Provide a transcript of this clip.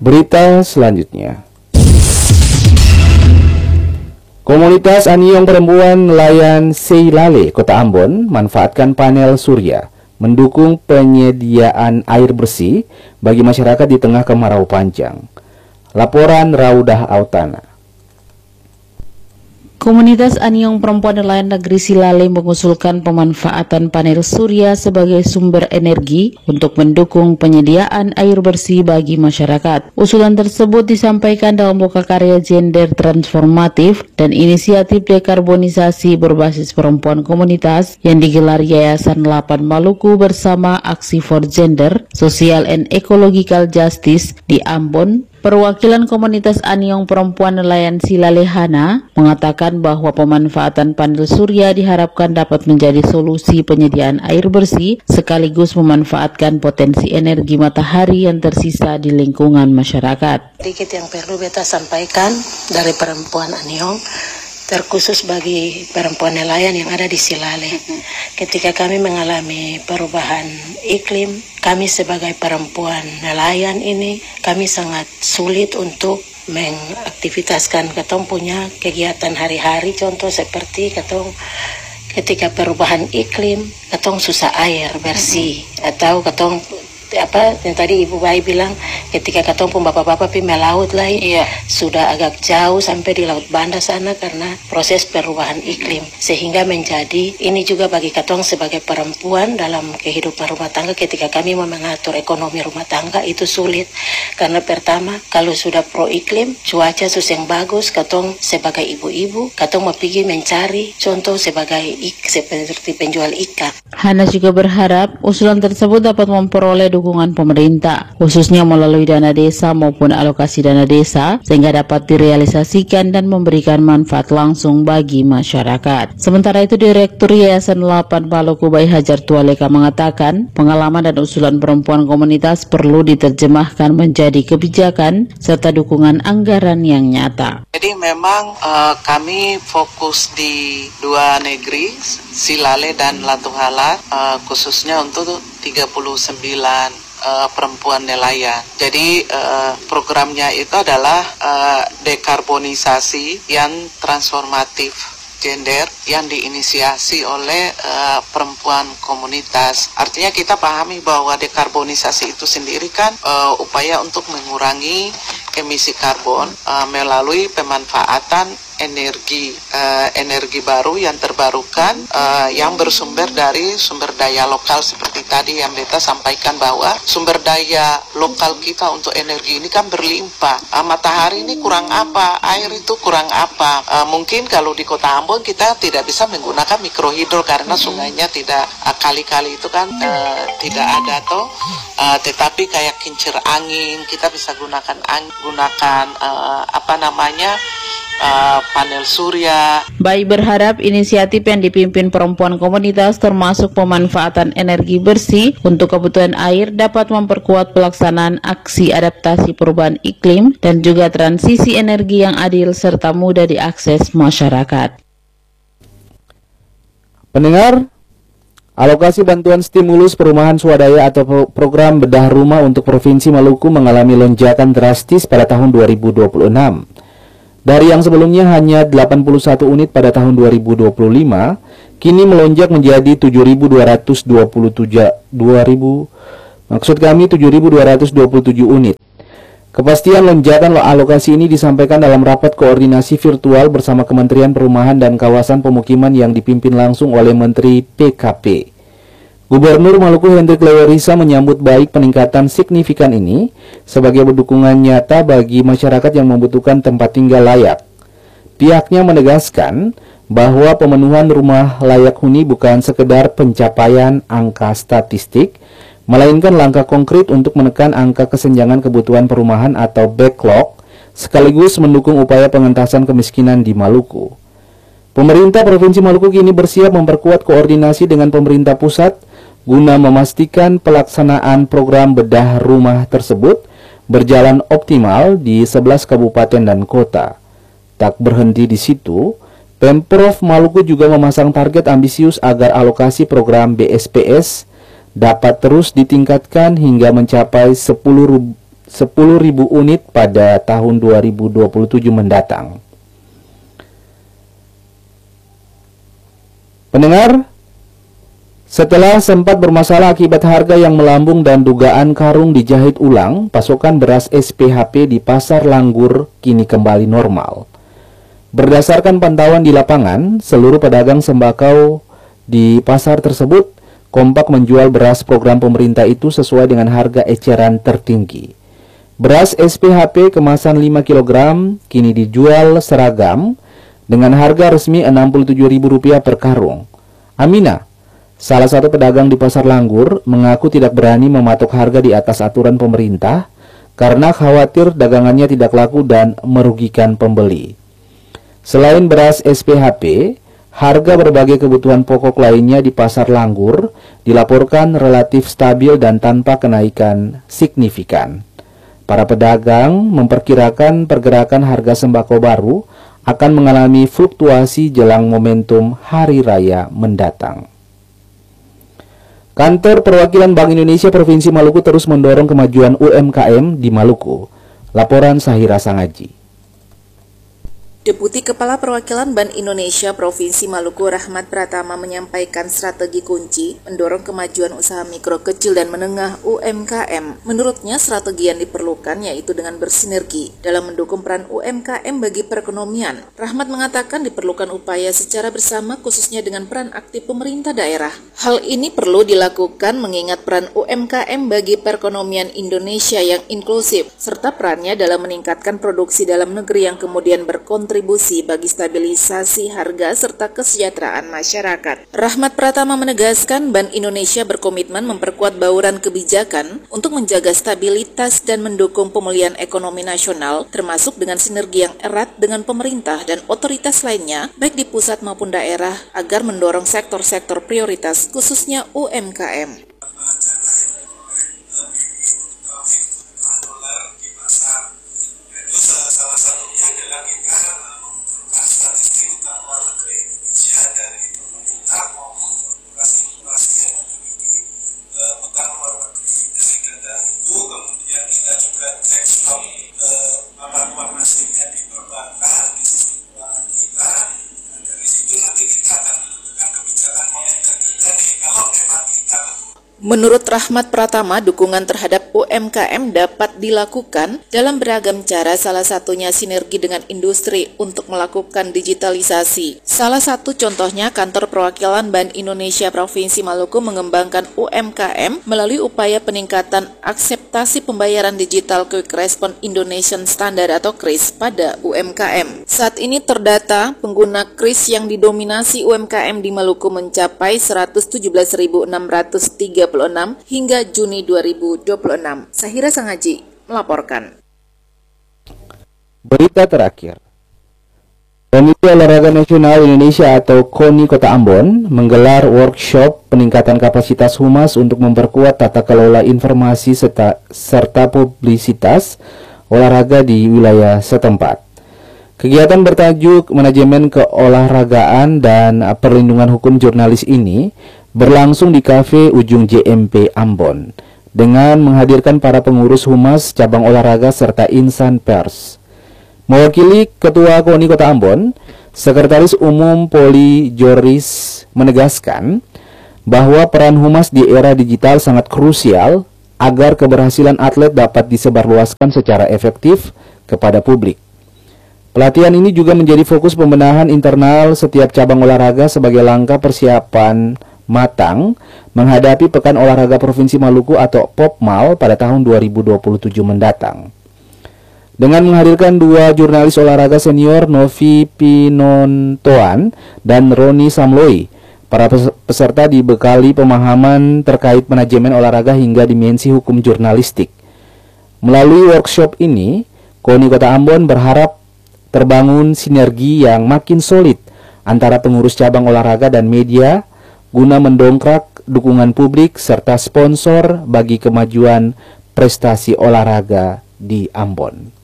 Berita selanjutnya. Komunitas Aniong Perempuan Nelayan Seilale, Kota Ambon, manfaatkan panel surya, mendukung penyediaan air bersih bagi masyarakat di tengah kemarau panjang. Laporan Raudah Autana. Komunitas Aniong Perempuan Nelayan Negeri Silale mengusulkan pemanfaatan panel surya sebagai sumber energi untuk mendukung penyediaan air bersih bagi masyarakat. Usulan tersebut disampaikan dalam lokakarya gender transformatif dan inisiatif dekarbonisasi berbasis perempuan komunitas yang digelar Yayasan 8 Maluku bersama Aksi for Gender, Social and Ecological Justice di Ambon. Perwakilan komunitas Aniong Perempuan Nelayan Silale Hana mengatakan bahwa pemanfaatan panel surya diharapkan dapat menjadi solusi penyediaan air bersih sekaligus memanfaatkan potensi energi matahari yang tersisa di lingkungan masyarakat. Sedikit yang perlu beta sampaikan dari perempuan Aniong, terkhusus bagi perempuan nelayan yang ada di Silale. Ketika kami mengalami perubahan iklim, kami sebagai perempuan nelayan ini, kami sangat sulit untuk mengaktivitaskan ketong punya kegiatan hari-hari, contoh seperti ketong ketika perubahan iklim, ketong susah air bersih, atau ketong yang tadi Ibu Bayi bilang ketika ketong pun bapak-bapak pergi melaut lah, sudah agak jauh sampai di Laut Banda sana karena proses perubahan iklim, sehingga menjadi ini juga bagi ketong sebagai perempuan dalam kehidupan rumah tangga. Ketika kami mau mengatur ekonomi rumah tangga itu sulit karena pertama kalau sudah pro iklim, cuaca susah yang bagus, ketong sebagai ibu-ibu ketong mau pergi mencari contoh seperti penjual ikan. Hana juga berharap usulan tersebut dapat memperoleh dukungan pemerintah, khususnya melalui dana desa maupun alokasi dana desa, sehingga dapat direalisasikan dan memberikan manfaat langsung bagi masyarakat. Sementara itu, Direktur Yayasan 8 Maluku Bayi Hajar Tualeka mengatakan, pengalaman dan usulan perempuan komunitas perlu diterjemahkan menjadi kebijakan serta dukungan anggaran yang nyata. Jadi memang kami fokus di dua negeri, Silale dan Latuhala, khususnya untuk 39 perempuan nelayan. Jadi programnya itu adalah dekarbonisasi yang transformatif gender yang diinisiasi oleh perempuan komunitas. Artinya kita pahami bahwa dekarbonisasi itu sendiri kan upaya untuk mengurangi emisi karbon melalui pemanfaatan energi baru yang terbarukan yang bersumber dari sumber daya lokal seperti tadi yang Beta sampaikan bahwa sumber daya lokal kita untuk energi ini kan berlimpah. Matahari ini kurang apa, air itu kurang apa. Mungkin kalau di Kota Ambon kita tidak bisa menggunakan mikrohidro karena sungainya tidak kali-kali itu kan tidak ada toh. Tetapi kayak kincir angin kita bisa gunakan panel surya. Bayi berharap inisiatif yang dipimpin perempuan komunitas termasuk pemanfaatan energi bersih untuk kebutuhan air dapat memperkuat pelaksanaan aksi adaptasi perubahan iklim dan juga transisi energi yang adil serta mudah diakses masyarakat. Pendengar, alokasi bantuan stimulus perumahan swadaya atau program bedah rumah untuk Provinsi Maluku mengalami lonjakan drastis pada tahun 2026. Dari yang sebelumnya hanya 81 unit pada tahun 2025, kini melonjak menjadi 7.227 unit. Kepastian lonjakan alokasi ini disampaikan dalam rapat koordinasi virtual bersama Kementerian Perumahan dan Kawasan Pemukiman yang dipimpin langsung oleh Menteri PKP. Gubernur Maluku Hendrik Lewerisa menyambut baik peningkatan signifikan ini sebagai dukungan nyata bagi masyarakat yang membutuhkan tempat tinggal layak. Pihaknya menegaskan bahwa pemenuhan rumah layak huni bukan sekedar pencapaian angka statistik, melainkan langkah konkret untuk menekan angka kesenjangan kebutuhan perumahan atau backlog, sekaligus mendukung upaya pengentasan kemiskinan di Maluku. Pemerintah Provinsi Maluku kini bersiap memperkuat koordinasi dengan pemerintah pusat guna memastikan pelaksanaan program bedah rumah tersebut berjalan optimal di 11 kabupaten dan kota. Tak berhenti di situ, Pemprov Maluku juga memasang target ambisius agar alokasi program BSPS dapat terus ditingkatkan hingga mencapai 10.000 10.000 unit pada tahun 2027 mendatang. Pendengar, setelah sempat bermasalah akibat harga yang melambung dan dugaan karung dijahit ulang, pasokan beras SPHP di Pasar Langgur kini kembali normal. Berdasarkan pantauan di lapangan, seluruh pedagang sembako di pasar tersebut kompak menjual beras program pemerintah itu sesuai dengan harga eceran tertinggi. Beras SPHP kemasan 5 kg kini dijual seragam dengan harga resmi Rp67.000 per karung. Amina, salah satu pedagang di Pasar Langgur, mengaku tidak berani mematok harga di atas aturan pemerintah karena khawatir dagangannya tidak laku dan merugikan pembeli. Selain beras SPHP, harga berbagai kebutuhan pokok lainnya di Pasar Langgur dilaporkan relatif stabil dan tanpa kenaikan signifikan. Para pedagang memperkirakan pergerakan harga sembako baru akan mengalami fluktuasi jelang momentum Hari Raya mendatang. Kantor Perwakilan Bank Indonesia Provinsi Maluku terus mendorong kemajuan UMKM di Maluku. Laporan Sahira Sangaji. Deputi Kepala Perwakilan Bank Indonesia Provinsi Maluku Rahmat Pratama menyampaikan strategi kunci mendorong kemajuan usaha mikro, kecil, dan menengah UMKM. Menurutnya strategi yang diperlukan yaitu dengan bersinergi dalam mendukung peran UMKM bagi perekonomian. Rahmat mengatakan diperlukan upaya secara bersama khususnya dengan peran aktif pemerintah daerah. Hal ini perlu dilakukan mengingat peran UMKM bagi perekonomian Indonesia yang inklusif serta perannya dalam meningkatkan produksi dalam negeri yang kemudian berkontribusi bagi stabilisasi harga serta kesejahteraan masyarakat. Rahmat Pratama menegaskan Bank Indonesia berkomitmen memperkuat bauran kebijakan untuk menjaga stabilitas dan mendukung pemulihan ekonomi nasional, termasuk dengan sinergi yang erat dengan pemerintah dan otoritas lainnya, baik di pusat maupun daerah, agar mendorong sektor-sektor prioritas, khususnya UMKM. Salah satunya adalah kita membutuhkan statistik utang luar negeri, ujian dari pemerintah maupun korporasi yang memiliki utang luar negeri. Dari data itu kemudian kita juga cek stok uang asingnya di perbankan, di sisi keuangan kita, dan dari situ nanti kita akan menentukan kebijakan moneter kita nih kalau memang kita. Menurut Rahmat Pratama, dukungan terhadap UMKM dapat dilakukan dalam beragam cara, salah satunya sinergi dengan industri untuk melakukan digitalisasi. Salah satu contohnya, Kantor Perwakilan Bank Indonesia Provinsi Maluku mengembangkan UMKM melalui upaya peningkatan akseptasi pembayaran digital Quick Response Indonesian Standard atau KRIS pada UMKM. Saat ini terdata pengguna KRIS yang didominasi UMKM di Maluku mencapai 117.636 hingga Juni 2026. Sahira Sangaji melaporkan. Berita terakhir. Komite Olahraga Nasional Indonesia atau KONI Kota Ambon menggelar workshop peningkatan kapasitas humas untuk memperkuat tata kelola informasi serta publisitas olahraga di wilayah setempat. Kegiatan bertajuk Manajemen Keolahragaan dan Perlindungan Hukum Jurnalis ini berlangsung di Kafe Ujung JMP Ambon dengan menghadirkan para pengurus humas cabang olahraga serta insan pers. Mewakili Ketua KONI Kota Ambon, Sekretaris Umum Poli Joris menegaskan bahwa peran humas di era digital sangat krusial agar keberhasilan atlet dapat disebarluaskan secara efektif kepada publik. Pelatihan ini juga menjadi fokus pembenahan internal setiap cabang olahraga sebagai langkah persiapan matang menghadapi Pekan Olahraga Provinsi Maluku atau POPMAL pada tahun 2027 mendatang. Dengan menghadirkan dua jurnalis olahraga senior, Novi Pinontoan dan Roni Samloi, para peserta dibekali pemahaman terkait manajemen olahraga hingga dimensi hukum jurnalistik. Melalui workshop ini, KONI Kota Ambon berharap terbangun sinergi yang makin solid antara pengurus cabang olahraga dan media guna mendongkrak dukungan publik serta sponsor bagi kemajuan prestasi olahraga di Ambon.